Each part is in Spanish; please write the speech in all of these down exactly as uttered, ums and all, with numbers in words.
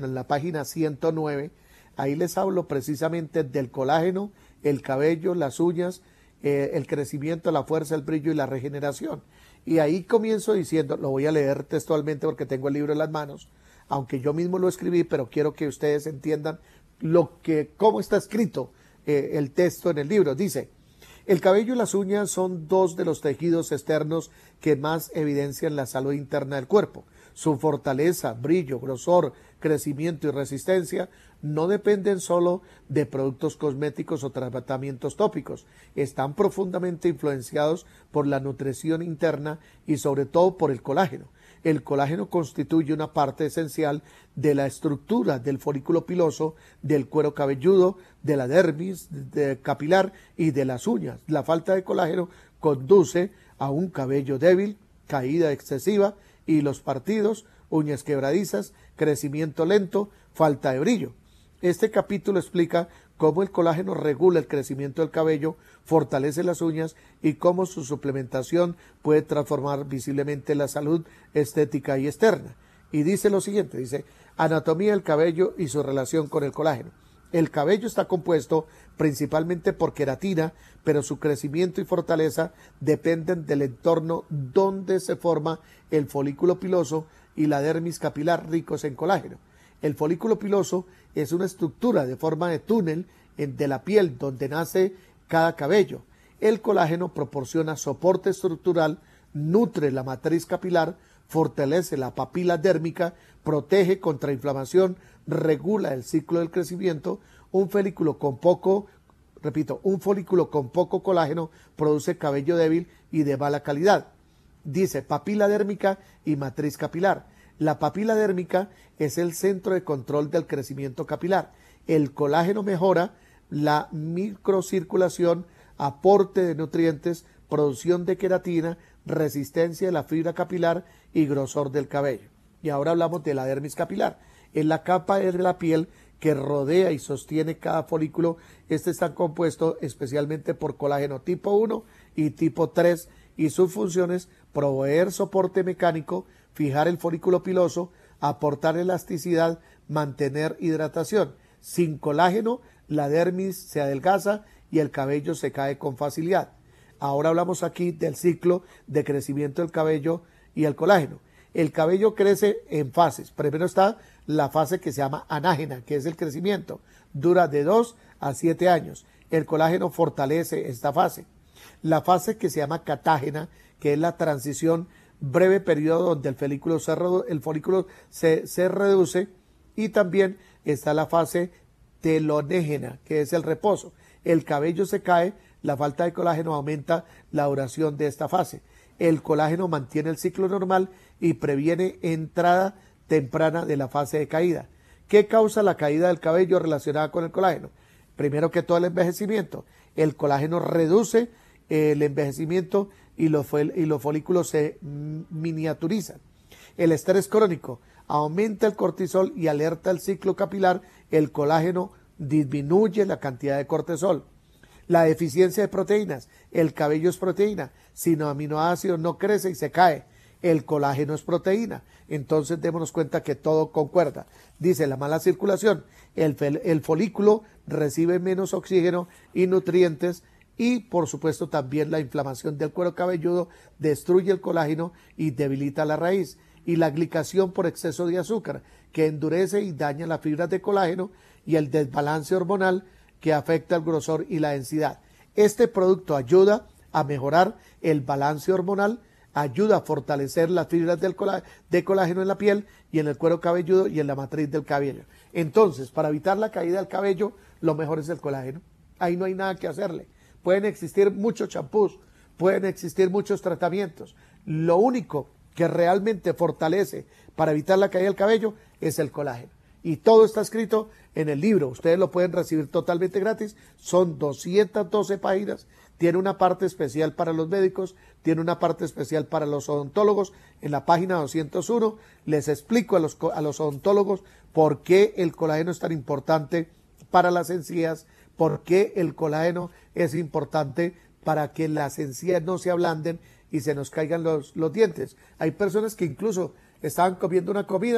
en la página ciento nueve, ahí les hablo precisamente del colágeno, el cabello, las uñas, eh, el crecimiento, la fuerza, el brillo y la regeneración. Y ahí comienzo diciendo, lo voy a leer textualmente porque tengo el libro en las manos, aunque yo mismo lo escribí, pero quiero que ustedes entiendan lo que, cómo está escrito eh, el texto en el libro. Dice: el cabello y las uñas son dos de los tejidos externos que más evidencian la salud interna del cuerpo. Su fortaleza, brillo, grosor, crecimiento y resistencia no dependen solo de productos cosméticos o tratamientos tópicos. Están profundamente influenciados por la nutrición interna y sobre todo por el colágeno. El colágeno constituye una parte esencial de la estructura del folículo piloso, del cuero cabelludo, de la dermis de capilar y de las uñas. La falta de colágeno conduce a un cabello débil, caída excesiva y los partidos, uñas quebradizas, crecimiento lento, falta de brillo. Este capítulo explica cómo el colágeno regula el crecimiento del cabello, fortalece las uñas y cómo su suplementación puede transformar visiblemente la salud estética y externa. Y dice lo siguiente, dice: anatomía del cabello y su relación con el colágeno. El cabello está compuesto principalmente por queratina, pero su crecimiento y fortaleza dependen del entorno donde se forma el folículo piloso y la dermis capilar ricos en colágeno. El folículo piloso es una estructura de forma de túnel de la piel donde nace cada cabello. El colágeno proporciona soporte estructural, nutre la matriz capilar, fortalece la papila dérmica, protege contra inflamación, regula el ciclo del crecimiento. Un folículo con poco, repito, un folículo con poco colágeno produce cabello débil y de mala calidad. Dice papila dérmica y matriz capilar. La papila dérmica es el centro de control del crecimiento capilar. El colágeno mejora la microcirculación, aporte de nutrientes, producción de queratina, resistencia de la fibra capilar y grosor del cabello. Y ahora hablamos de la dermis capilar. Es la capa de la piel que rodea y sostiene cada folículo. Este está compuesto especialmente por colágeno tipo uno y tipo tres y sus funciones: proveer soporte mecánico, fijar el folículo piloso, aportar elasticidad, mantener hidratación. Sin colágeno, la dermis se adelgaza y el cabello se cae con facilidad. Ahora hablamos aquí del ciclo de crecimiento del cabello y el colágeno. El cabello crece en fases. Primero está la fase que se llama anágena, que es el crecimiento. Dura de dos a siete años. El colágeno fortalece esta fase. La fase que se llama catágena, que es la transición, breve periodo donde el folículo se, el folículo se, se reduce. Y también está la fase telonégena, que es el reposo. El cabello se cae, la falta de colágeno aumenta la duración de esta fase. El colágeno mantiene el ciclo normal y previene entrada temprana de la fase de caída. ¿Qué causa la caída del cabello relacionada con el colágeno? Primero que todo, el envejecimiento. El colágeno reduce el envejecimiento y los, y los folículos se miniaturizan. El estrés crónico aumenta el cortisol y alerta el ciclo capilar. El colágeno disminuye la cantidad de cortisol. La deficiencia de proteínas. El cabello es proteína. Sin aminoácidos no crece y se cae. El colágeno es proteína. Entonces démonos cuenta que todo concuerda. Dice la mala circulación. El, el folículo recibe menos oxígeno y nutrientes. Y por supuesto también la inflamación del cuero cabelludo destruye el colágeno y debilita la raíz. Y la glicación por exceso de azúcar, que endurece y daña las fibras de colágeno, y el desbalance hormonal, que afecta el grosor y la densidad. Este producto ayuda a mejorar el balance hormonal, ayuda a fortalecer las fibras del colá de colágeno en la piel y en el cuero cabelludo y en la matriz del cabello. Entonces, para evitar la caída del cabello, lo mejor es el colágeno. Ahí no hay nada que hacerle. Pueden existir muchos champús, pueden existir muchos tratamientos. Lo único que realmente fortalece para evitar la caída del cabello es el colágeno. Y todo está escrito en el libro. Ustedes lo pueden recibir totalmente gratis. Son doscientas doce páginas. Tiene una parte especial para los médicos, tiene una parte especial para los odontólogos. En la página doscientos uno les explico a los, a los odontólogos por qué el colágeno es tan importante para las encías, por qué el colágeno es importante para que las encías no se ablanden y se nos caigan los, los dientes. Hay personas que incluso estaban comiendo una comida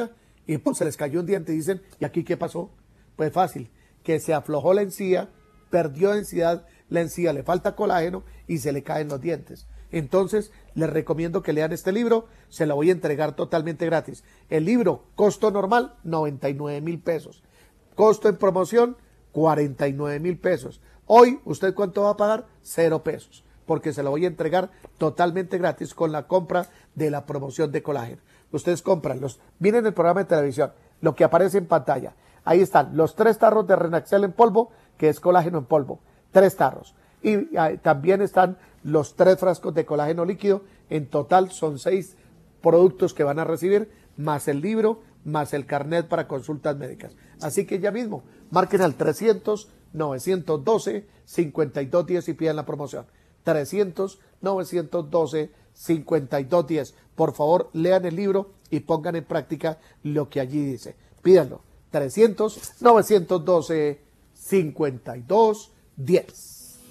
y pues, se les cayó un diente y dicen, ¿y aquí qué pasó? Pues fácil, que se aflojó la encía, perdió densidad, la encía le falta colágeno y se le caen los dientes. Entonces, les recomiendo que lean este libro, se lo voy a entregar totalmente gratis. El libro, costo normal, noventa y nueve mil pesos. Costo en promoción, cuarenta y nueve mil pesos. Hoy, ¿usted cuánto va a pagar? Cero pesos, porque se lo voy a entregar totalmente gratis con la compra de la promoción de colágeno. Ustedes compran, los, miren el programa de televisión, lo que aparece en pantalla. Ahí están los tres tarros de Renaxel en polvo, que es colágeno en polvo, tres tarros. Y ah, también están los tres frascos de colágeno líquido. En total son seis productos que van a recibir, más el libro, más el carnet para consultas médicas. Así que ya mismo, marquen al trescientos, novecientos doce, cincuenta y dos diez y pidan la promoción. trescientos, novecientos doce, cincuenta y dos diez. Por favor, lean el libro y pongan en práctica lo que allí dice. Pídanlo. trescientos, novecientos doce, cincuenta y dos diez.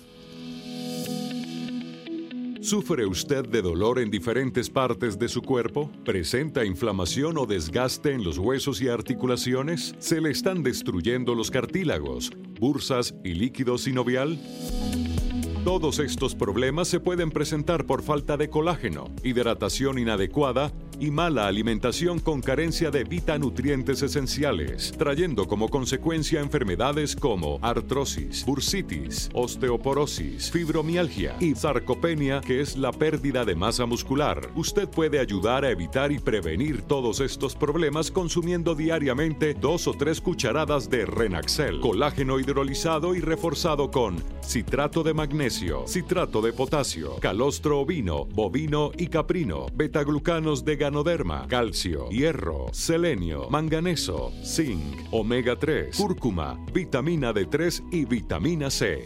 ¿Sufre usted de dolor en diferentes partes de su cuerpo? ¿Presenta inflamación o desgaste en los huesos y articulaciones? ¿Se le están destruyendo los cartílagos, bursas y líquido sinovial? Todos estos problemas se pueden presentar por falta de colágeno, hidratación inadecuada y mala alimentación con carencia de vitanutrientes esenciales, trayendo como consecuencia enfermedades como artrosis, bursitis, osteoporosis, fibromialgia y sarcopenia, que es la pérdida de masa muscular. Usted puede ayudar a evitar y prevenir todos estos problemas consumiendo diariamente dos o tres cucharadas de Renaxel, colágeno hidrolizado y reforzado con citrato de magnesio, citrato de potasio, calostro ovino, bovino y caprino, betaglucanos de ganoderma, calcio, hierro, selenio, manganeso, zinc, omega tres, cúrcuma, vitamina D tres y vitamina C.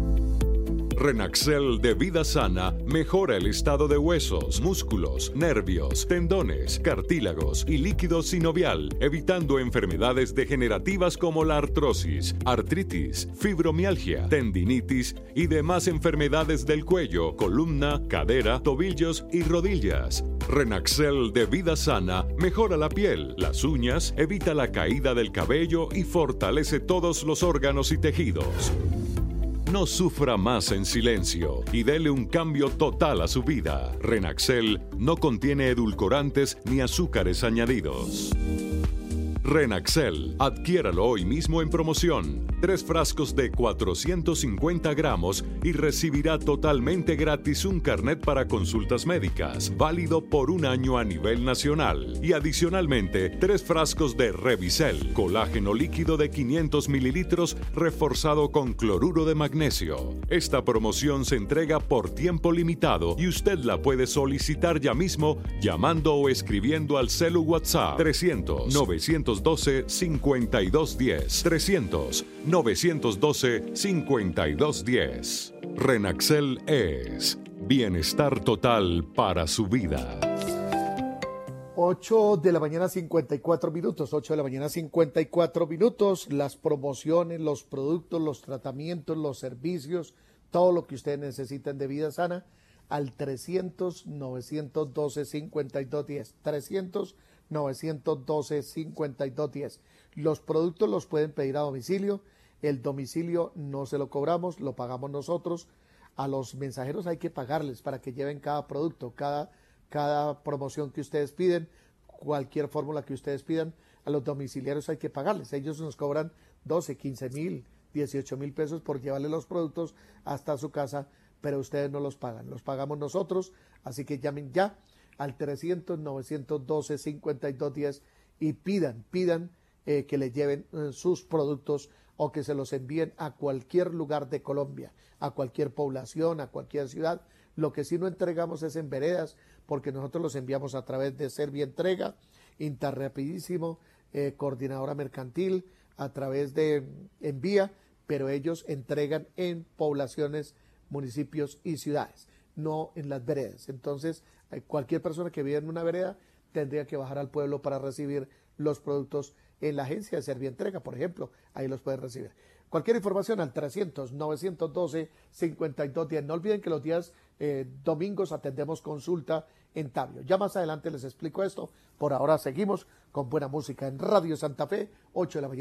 Renaxel de Vida Sana mejora el estado de huesos, músculos, nervios, tendones, cartílagos y líquido sinovial, evitando enfermedades degenerativas como la artrosis, artritis, fibromialgia, tendinitis y demás enfermedades del cuello, columna, cadera, tobillos y rodillas. Renaxel de Vida Sana mejora la piel, las uñas, evita la caída del cabello y fortalece todos los órganos y tejidos. No sufra más en silencio y dele un cambio total a su vida. Renaxel no contiene edulcorantes ni azúcares añadidos. Renaxel, adquiéralo hoy mismo en promoción. Tres frascos de cuatrocientos cincuenta gramos y recibirá totalmente gratis un carnet para consultas médicas, válido por un año a nivel nacional. Y adicionalmente, tres frascos de Revisel, colágeno líquido de quinientos mililitros reforzado con cloruro de magnesio. Esta promoción se entrega por tiempo limitado y usted la puede solicitar ya mismo llamando o escribiendo al celu WhatsApp trescientos, novecientos doce, cincuenta y dos diez, trescientos, novecientos doce, cincuenta y dos diez. Renaxel es bienestar total para su vida. ocho de la mañana cincuenta y cuatro minutos, ocho de la mañana cincuenta y cuatro minutos, las promociones, los productos, los tratamientos, los servicios, todo lo que ustedes necesiten de Vida Sana al trescientos, novecientos doce, cincuenta y dos diez, trescientos, novecientos doce, cincuenta y dos diez. Los productos los pueden pedir a domicilio, el domicilio no se lo cobramos, lo pagamos nosotros. A los mensajeros hay que pagarles para que lleven cada producto, cada, cada promoción que ustedes piden, cualquier fórmula que ustedes pidan. A los domiciliarios hay que pagarles, ellos nos cobran doce, quince mil, dieciocho mil pesos por llevarle los productos hasta su casa, pero ustedes no los pagan, los pagamos nosotros, así que llamen ya al trescientos, novecientos doce, cincuenta y dos diez y pidan, pidan eh, que les lleven eh, sus productos o que se los envíen a cualquier lugar de Colombia, a cualquier población, a cualquier ciudad. Lo que sí no entregamos es en veredas, porque nosotros los enviamos a través de Servientrega, Interrapidísimo, eh, Coordinadora Mercantil, a través de Envía, pero ellos entregan en poblaciones, municipios y ciudades, no en las veredas. Entonces, cualquier persona que vive en una vereda tendría que bajar al pueblo para recibir los productos en la agencia de Servientrega, por ejemplo, ahí los pueden recibir. Cualquier información al trescientos, novecientos doce, cincuenta y dos diez. No olviden que los días eh, domingos atendemos consulta en Tabio. Ya más adelante les explico esto. Por ahora seguimos con buena música en Radio Santa Fe, ocho de la mañana.